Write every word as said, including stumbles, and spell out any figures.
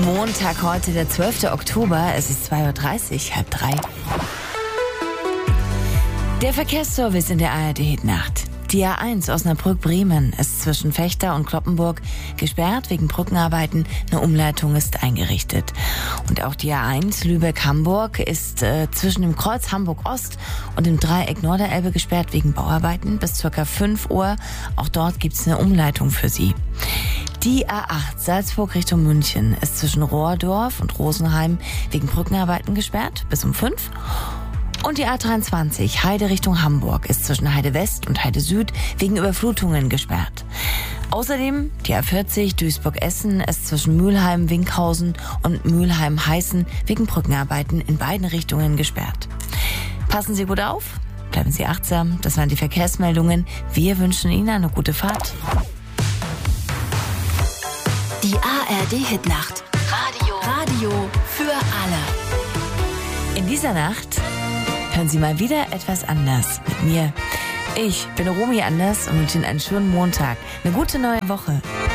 Montag heute, der zwölfte Oktober. Es ist zwei Uhr dreißig, halb drei. Der Verkehrsservice in der A R D-Hitnacht. Die A eins Osnabrück-Bremen ist zwischen Vechta und Cloppenburg gesperrt wegen Brückenarbeiten. Eine Umleitung ist eingerichtet. Und auch die A eins Lübeck-Hamburg ist äh, zwischen dem Kreuz Hamburg-Ost und dem Dreieck Norderelbe gesperrt wegen Bauarbeiten bis circa fünf Uhr. Auch dort gibt es eine Umleitung für Sie. Die A acht Salzburg Richtung München ist zwischen Rohrdorf und Rosenheim wegen Brückenarbeiten gesperrt bis um fünf. Und die A dreiundzwanzig Heide Richtung Hamburg ist zwischen Heide West und Heide Süd wegen Überflutungen gesperrt. Außerdem die A vierzig Duisburg-Essen ist zwischen Mülheim-Winkhausen und Mülheim-Heißen wegen Brückenarbeiten in beiden Richtungen gesperrt. Passen Sie gut auf, bleiben Sie achtsam. Das waren die Verkehrsmeldungen. Wir wünschen Ihnen eine gute Fahrt. Die A R D-Hitnacht. Radio. Radio für alle. In dieser Nacht hören Sie mal wieder etwas anders mit mir. Ich bin Romy Anders und wünsche Ihnen einen schönen Montag, eine gute neue Woche.